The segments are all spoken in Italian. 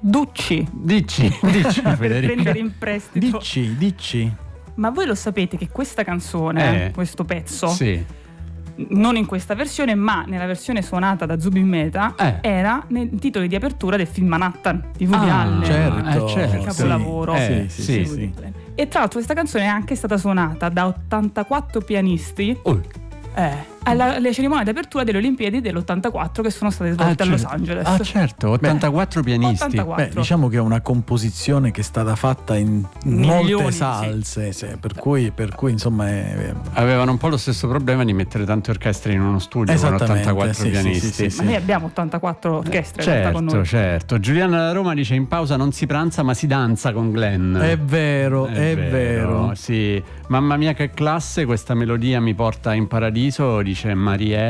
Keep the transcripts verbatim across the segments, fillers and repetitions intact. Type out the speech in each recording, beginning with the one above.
Ducci. Dici, dici Per Federica. prendere in prestito. Dici, dici. Ma voi lo sapete che questa canzone, Eh. questo pezzo, Sì. non in questa versione, ma nella versione suonata da Zubin Mehta, Eh. era nei titoli di apertura del film Manhattan di Woody Ah, Allen. Certo, Eh, certo. Capolavoro. Eh, sì, sì. sì, sì, sì. E tra l'altro questa canzone è anche stata suonata da ottantaquattro pianisti Oh. eh, alla, alle cerimonie di apertura delle Olimpiadi dell'ottantaquattro che sono state svolte Ah, a Los certo. Angeles. Ah, certo, ottantaquattro pianisti. ottantaquattro. Beh, diciamo che è una composizione che è stata fatta in Milioni, molte sì. salse, sì, per, cui, per cui insomma è, Avevano un po' lo stesso problema di mettere tante orchestre in uno studio con Esattamente, ottantaquattro sì, sì, pianisti. sì, sì, Ma noi abbiamo ottantaquattro orchestre in realtà con Certo, noi. certo. Giuliana da Roma dice: in pausa non si pranza ma si danza con Glenn. è vero, è, vero. Sì, mamma mia che classe, questa melodia mi porta in paradiso, dice Mariella.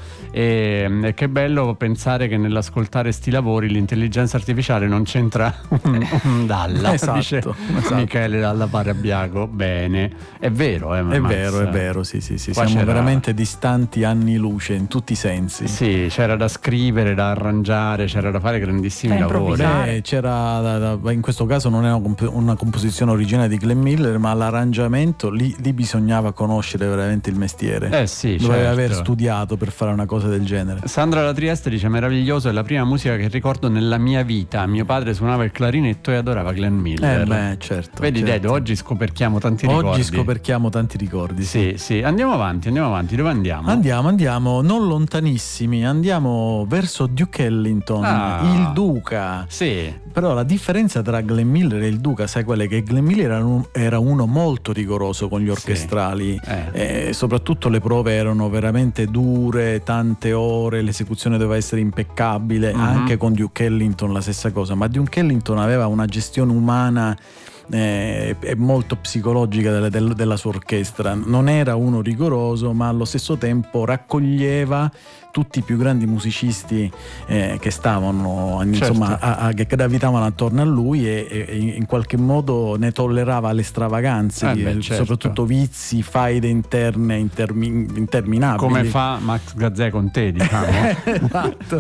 E, e che bello pensare che nell'ascoltare sti lavori l'intelligenza artificiale non c'entra un, un dalla. Esatto, dice esatto. Michele dalla Parabiago. Bene, è vero, eh, È Mazza. vero, è vero, sì, sì, sì. Qua Siamo c'era- veramente distanti anni luce in tutti i sensi. Sì, c'era da scrivere, da arrangiare, c'era da fare grandissimi Da lavori. improvvisare. Beh, c'era da- da- in questo caso non è una, comp- una composizione originale di Glenn Miller, ma l'arrangiamento lì, lì bisognava conoscere veramente il mestiere. Eh sì, Doveva certo. aver studiato per fare una cosa del genere. Sandra da Trieste dice: meraviglioso, è la prima musica che ricordo nella mia vita. Mio padre suonava il clarinetto e adorava Glenn Miller. Eh beh, certo. Vedi, certo. Dedo, oggi scoperchiamo tanti ricordi. Oggi scoperchiamo tanti ricordi. Sì, sì, andiamo avanti, andiamo avanti. Dove andiamo? Andiamo, andiamo, non lontanissimi, andiamo verso Duke Ellington, Ah. il Duca. Sì, Però la differenza tra Glenn Miller e il Duca, sai qual è? Che Glenn Miller era, un- era uno molto rigoroso con gli orchestrali, Eh. e soprattutto le prove erano veramente dure, tante ore, l'esecuzione doveva essere impeccabile, Mhm. anche con Duke Ellington la stessa cosa, ma Duke Ellington aveva una gestione umana eh, e molto psicologica della, del- della sua orchestra, non era uno rigoroso, ma allo stesso tempo raccoglieva tutti i più grandi musicisti eh, che stavano insomma Certo. a, a- che gravitavano attorno a lui e, e in qualche modo ne tollerava le stravaganze, Eh di- beh, certo. soprattutto vizi, faide interne intermi- interminabili. come fa Max Gazzè con te, diciamo. Esatto.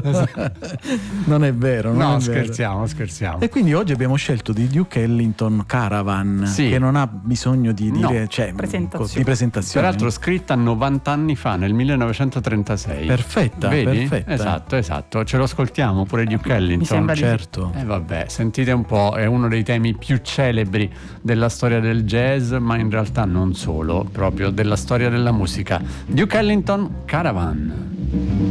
Non è vero, non No, è vero. scherziamo, scherziamo. E quindi oggi abbiamo scelto di Duke Ellington Caravan, Sì. che non ha bisogno di No. dire, cioè, Presentazione. di presentazione. Peraltro scritta novanta anni fa, nel millenovecentotrentasei. Perfetta, Vedi? perfetta. Esatto, esatto. Ce lo ascoltiamo pure Duke Ellington. Mi sembra di sì. Certo. E vabbè, sentite un po', è uno dei temi più celebri della storia del jazz, ma in realtà non solo, proprio della storia della musica. Duke Ellington, Caravan.